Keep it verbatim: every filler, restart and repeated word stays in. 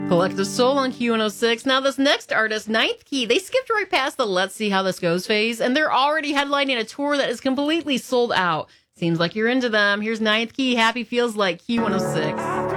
Collective Soul on Q one oh six. Now, this next artist, Ninth Key, they skipped right past the Let's See How This Goes phase, and they're already headlining a tour that is completely sold out. Seems like you're into them. Here's Ninth Key, Happy Feels Like, Q one oh six.